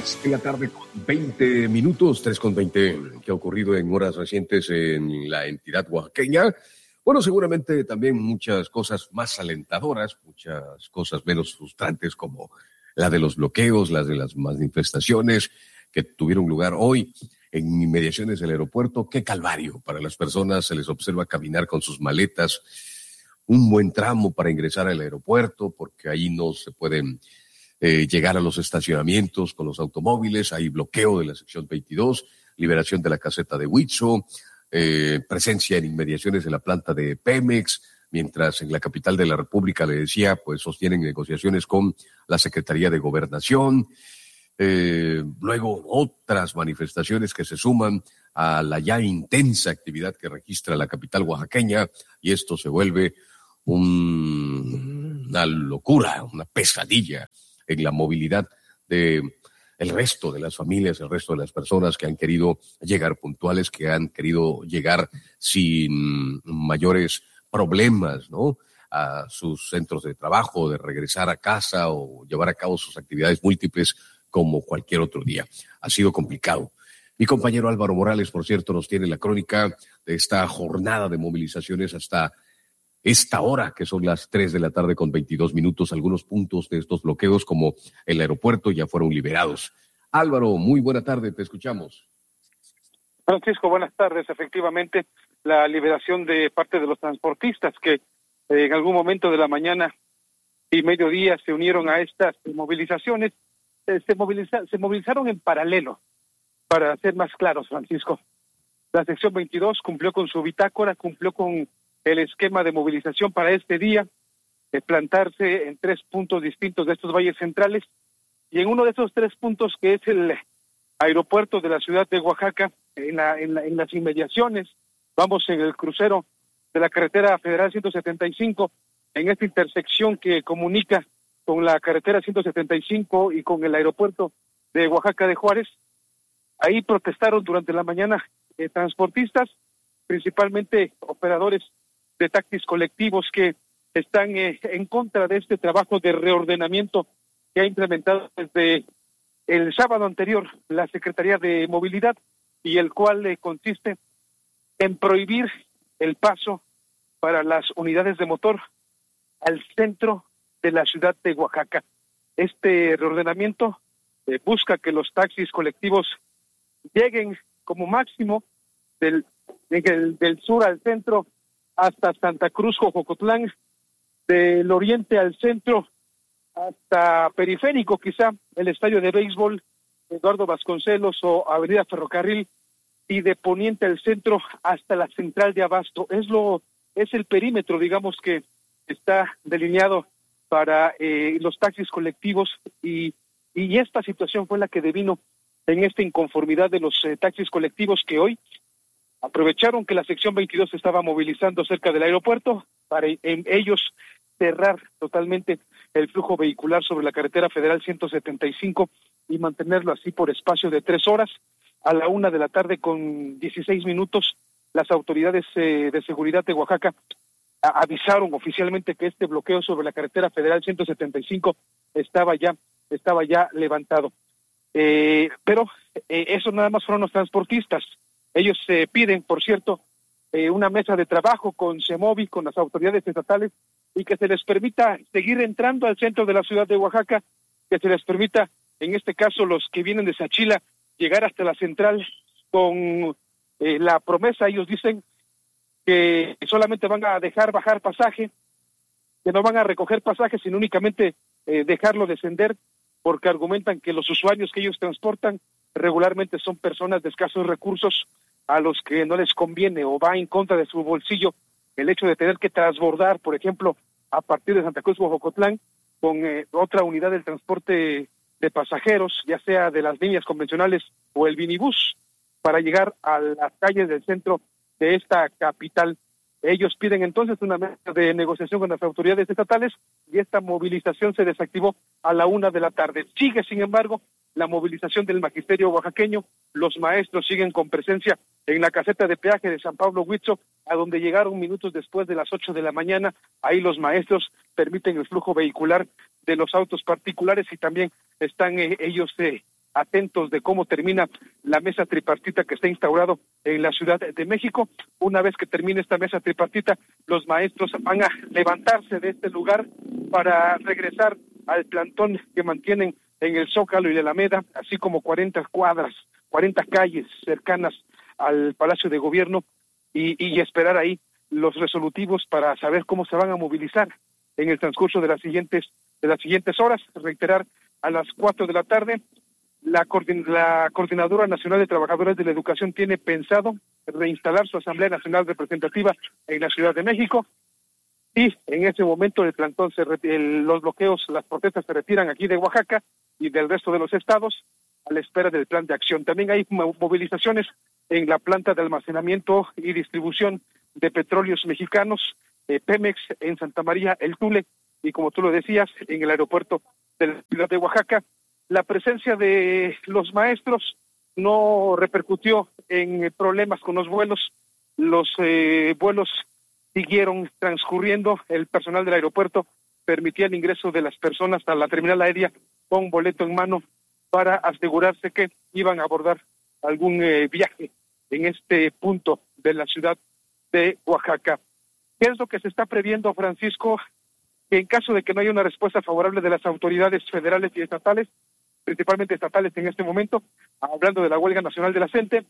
3 de la tarde con 20 minutos, 3:20, ¿qué ha ocurrido en horas recientes en la entidad oaxaqueña? Bueno, seguramente también muchas cosas más alentadoras, muchas cosas menos frustrantes, como la de los bloqueos, las de las manifestaciones que tuvieron lugar hoy en inmediaciones del aeropuerto. Qué calvario para las personas, se les observa caminar con sus maletas un buen tramo para ingresar al aeropuerto, porque ahí no se pueden llegar a los estacionamientos con los automóviles. Hay bloqueo de la sección 22, liberación de la caseta de Huitzo, presencia en inmediaciones de la planta de Pemex, mientras en la capital de la República, le decía, pues sostienen negociaciones con la Secretaría de Gobernación. Luego otras manifestaciones que se suman a la ya intensa actividad que registra la capital oaxaqueña, y esto se vuelve una locura, una pesadilla en la movilidad de el resto de las familias, el resto de las personas que han querido llegar puntuales, que han querido llegar sin mayores problemas, ¿no?, a sus centros de trabajo, de regresar a casa o llevar a cabo sus actividades múltiples como cualquier otro día. Ha sido complicado. Mi compañero Álvaro Morales, por cierto, nos tiene la crónica de esta jornada de movilizaciones hasta esta hora, que son las 3 de la tarde con 22 minutos. Algunos puntos de estos bloqueos, como el aeropuerto, ya fueron liberados. Álvaro, muy buena tarde, te escuchamos. Francisco, buenas tardes. Efectivamente, la liberación de parte de los transportistas que en algún momento de la mañana y mediodía se unieron a estas movilizaciones, se movilizaron en paralelo, para ser más claros, Francisco. La sección 22 cumplió con su bitácora, cumplió con el esquema de movilización para este día, plantarse en 3 puntos distintos de estos valles centrales, y en uno de esos 3 puntos, que es el aeropuerto de la ciudad de Oaxaca, en las inmediaciones, vamos en el crucero de la carretera federal 175, en esta intersección que comunica con la carretera 175 y con el aeropuerto de Oaxaca de Juárez. Ahí protestaron durante la mañana transportistas, principalmente operadores de taxis colectivos, que están en contra de este trabajo de reordenamiento que ha implementado desde el sábado anterior la Secretaría de Movilidad, y el cual consiste en prohibir el paso para las unidades de motor al centro de la ciudad de Oaxaca. Este reordenamiento busca que los taxis colectivos lleguen como máximo del sur al centro hasta Santa Cruz, Jojocotlán, del oriente al centro hasta Periférico, quizá el estadio de béisbol Eduardo Vasconcelos o Avenida Ferrocarril, y de poniente al centro hasta la central de Abasto. Es el perímetro, digamos, que está delineado para los taxis colectivos, y esta situación fue la que devino en esta inconformidad de los taxis colectivos, que hoy aprovecharon que la sección 22 se estaba movilizando cerca del aeropuerto para ellos cerrar totalmente el flujo vehicular sobre la carretera federal 175 y mantenerlo así por espacio de 3 horas. A la 1 de la tarde con 16 minutos, las autoridades de seguridad de Oaxaca avisaron oficialmente que este bloqueo sobre la carretera federal 175 estaba ya levantado. Pero eso nada más fueron los transportistas. Ellos piden, por cierto, una mesa de trabajo con CEMOVI, con las autoridades estatales, y que se les permita seguir entrando al centro de la ciudad de Oaxaca, que se les permita, en este caso, los que vienen de Sachila, llegar hasta la central con la promesa. Ellos dicen que solamente van a dejar bajar pasaje, que no van a recoger pasaje, sino únicamente dejarlo descender, porque argumentan que los usuarios que ellos transportan regularmente son personas de escasos recursos, a los que no les conviene o va en contra de su bolsillo el hecho de tener que transbordar, por ejemplo, a partir de Santa Cruz, Jojocotlán, con otra unidad del transporte de pasajeros, ya sea de las líneas convencionales o el minibús, para llegar a las calles del centro de esta capital. Ellos piden entonces una mesa de negociación con las autoridades estatales, y esta movilización se desactivó a la 1 de la tarde. Sigue, sin embargo, la movilización del magisterio oaxaqueño. Los maestros siguen con presencia en la caseta de peaje de San Pablo Huitzo, a donde llegaron minutos después de las 8 de la mañana. Ahí los maestros permiten el flujo vehicular de los autos particulares, y también están ellos atentos de cómo termina la mesa tripartita que está instaurado en la Ciudad de México. Una vez que termine esta mesa tripartita, los maestros van a levantarse de este lugar para regresar al plantón que mantienen en el Zócalo y la Alameda, así como 40 cuadras, 40 calles cercanas al Palacio de Gobierno y esperar ahí los resolutivos para saber cómo se van a movilizar en el transcurso de las siguientes horas. Reiterar, a las 4 de la tarde, la Coordinadora Nacional de Trabajadores de la Educación tiene pensado reinstalar su Asamblea Nacional Representativa en la Ciudad de México, y en ese momento el plantón los bloqueos, las protestas se retiran aquí de Oaxaca y del resto de los estados a la espera del plan de acción. También hay movilizaciones en la planta de almacenamiento y distribución de petróleos mexicanos, Pemex, en Santa María, El Tule, y como tú lo decías, en el aeropuerto de la ciudad de Oaxaca. La presencia de los maestros no repercutió en problemas con los vuelos. Los vuelos siguieron transcurriendo. El personal del aeropuerto permitía el ingreso de las personas a la terminal aérea con boleto en mano para asegurarse que iban a abordar algún viaje en este punto de la ciudad de Oaxaca. ¿Qué es lo que se está previendo, Francisco? Que en caso de que no haya una respuesta favorable de las autoridades federales y estatales, principalmente estatales en este momento, hablando de la huelga nacional de la CENTE,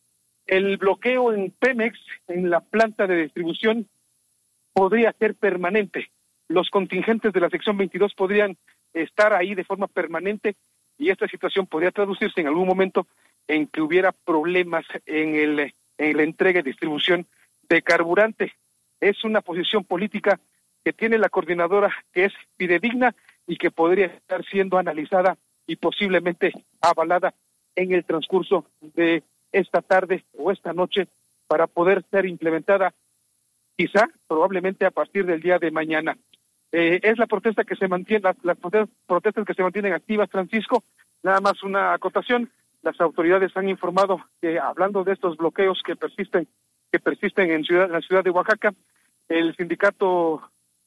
el bloqueo en Pemex, en la planta de distribución, podría ser permanente. Los contingentes de la sección 22 podrían estar ahí de forma permanente y esta situación podría traducirse en algún momento en que hubiera problemas en la entrega y distribución de carburante. Es una posición política que tiene la coordinadora que es fidedigna y que podría estar siendo analizada y posiblemente avalada en el transcurso de esta tarde o esta noche para poder ser implementada quizá, probablemente a partir del día de mañana. Es la protesta que se mantiene, las protestas que se mantienen activas, Francisco. Nada más una acotación, las autoridades han informado que, hablando de estos bloqueos que persisten en la ciudad de Oaxaca, el sindicato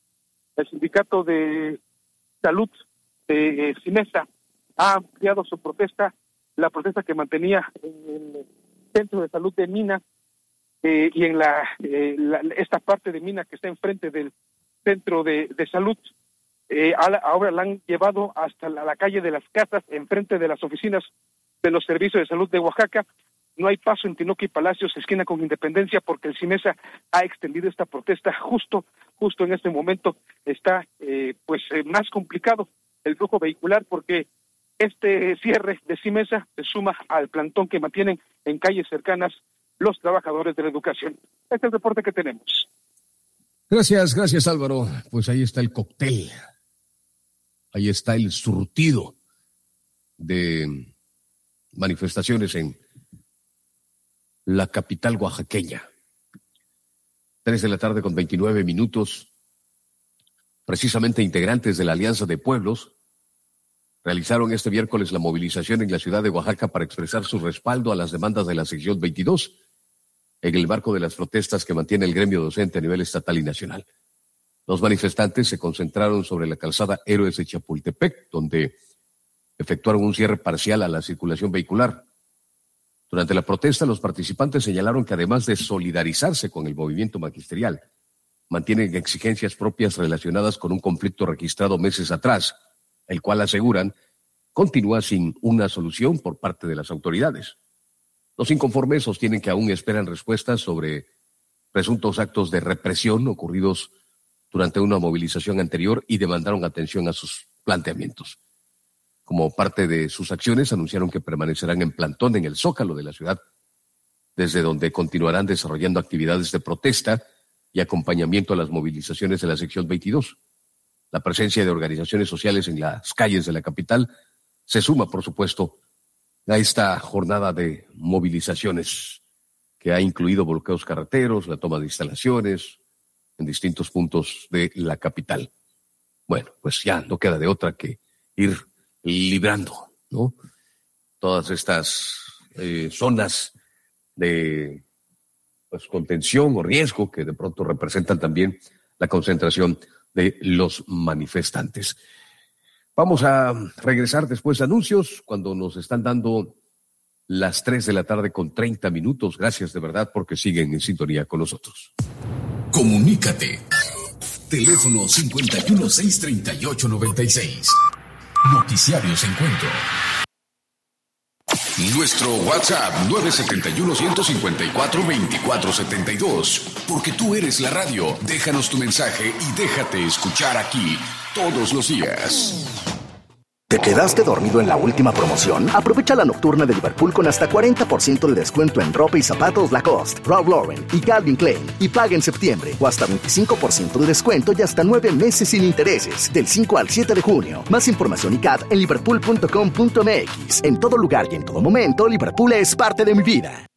de salud de Simesa ha ampliado su protesta, la protesta que mantenía en el centro de salud de Mina y en esta parte de Mina que está enfrente del centro de salud. Ahora la han llevado hasta la calle de las Casas, enfrente de las oficinas de los servicios de salud de Oaxaca. No hay paso en Tinoco y Palacios, esquina con Independencia, porque el Simesa ha extendido esta protesta justo en este momento. Está más complicado el flujo vehicular porque este cierre de Simesa se suma al plantón que mantienen en calles cercanas los trabajadores de la educación. Este es el reporte que tenemos. Gracias Álvaro. Pues ahí está el cóctel. Ahí está el surtido de manifestaciones en la capital oaxaqueña. 3:29 p.m. Precisamente integrantes de la Alianza de Pueblos realizaron este miércoles la movilización en la ciudad de Oaxaca para expresar su respaldo a las demandas de la sección 22 en el marco de las protestas que mantiene el gremio docente a nivel estatal y nacional. Los manifestantes se concentraron sobre la calzada Héroes de Chapultepec, donde efectuaron un cierre parcial a la circulación vehicular. Durante la protesta, los participantes señalaron que además de solidarizarse con el movimiento magisterial, mantienen exigencias propias relacionadas con un conflicto registrado meses atrás, el cual aseguran continúa sin una solución por parte de las autoridades. Los inconformes sostienen que aún esperan respuestas sobre presuntos actos de represión ocurridos durante una movilización anterior y demandaron atención a sus planteamientos. Como parte de sus acciones, anunciaron que permanecerán en plantón en el Zócalo de la ciudad, desde donde continuarán desarrollando actividades de protesta y acompañamiento a las movilizaciones de la sección 22. La presencia de organizaciones sociales en las calles de la capital se suma, por supuesto, a esta jornada de movilizaciones que ha incluido bloqueos carreteros, la toma de instalaciones en distintos puntos de la capital. Bueno, pues ya no queda de otra que ir librando, ¿no? Todas estas zonas de contención o riesgo que de pronto representan también la concentración de los manifestantes. Vamos a regresar después de anuncios cuando nos están dando las 3:30 p.m. Gracias de verdad porque siguen en sintonía con nosotros. Comunícate. Teléfono 5163896. Noticiarios Encuentro. Nuestro WhatsApp 971-154-2472. Porque tú eres la radio. Déjanos tu mensaje y déjate escuchar aquí todos los días. ¿Te quedaste dormido en la última promoción? Aprovecha la nocturna de Liverpool con hasta 40% de descuento en ropa y zapatos Lacoste, Ralph Lauren y Calvin Klein. Y paga en septiembre. O hasta 25% de descuento y hasta 9 meses sin intereses. Del 5 al 7 de junio. Más información y CAT en liverpool.com.mx. En todo lugar y en todo momento, Liverpool es parte de mi vida.